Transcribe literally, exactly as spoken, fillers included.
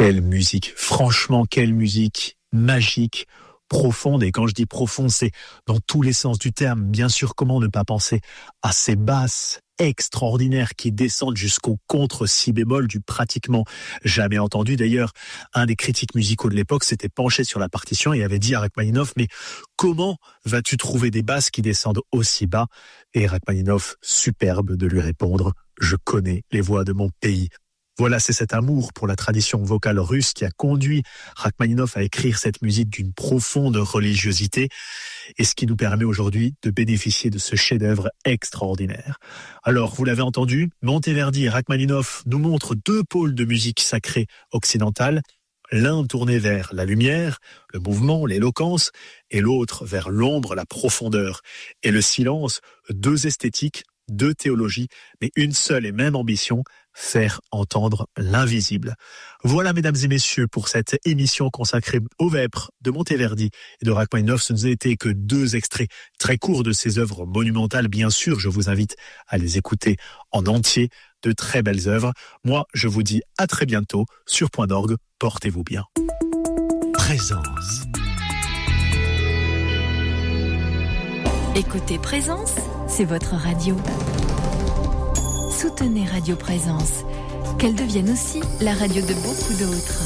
Quelle musique, franchement, quelle musique magique, profonde. Et quand je dis profonde, c'est dans tous les sens du terme. Bien sûr, comment ne pas penser à ces basses extraordinaires qui descendent jusqu'au contre si bémol du pratiquement jamais entendu. D'ailleurs, un des critiques musicaux de l'époque s'était penché sur la partition et avait dit à Rachmaninov, mais comment vas-tu trouver des basses qui descendent aussi bas? Et Rachmaninov, superbe de lui répondre, je connais les voix de mon pays. Voilà, c'est cet amour pour la tradition vocale russe qui a conduit Rachmaninov à écrire cette musique d'une profonde religiosité et ce qui nous permet aujourd'hui de bénéficier de ce chef-d'œuvre extraordinaire. Alors, vous l'avez entendu, Monteverdi et Rachmaninov nous montrent deux pôles de musique sacrée occidentale, l'un tourné vers la lumière, le mouvement, l'éloquence, et l'autre vers l'ombre, la profondeur et le silence, deux esthétiques, deux théologies, mais une seule et même ambition, faire entendre l'invisible. Voilà, mesdames et messieurs, pour cette émission consacrée aux Vêpres de Monteverdi et de Rachmaninov. Ce n'a été que deux extraits très courts de ces œuvres monumentales. Bien sûr, je vous invite à les écouter en entier, de très belles œuvres. Moi, je vous dis à très bientôt sur Point d'Orgue. Portez-vous bien. Présence. Écoutez Présence, c'est votre radio. Soutenez Radio Présence, qu'elle devienne aussi la radio de beaucoup d'autres.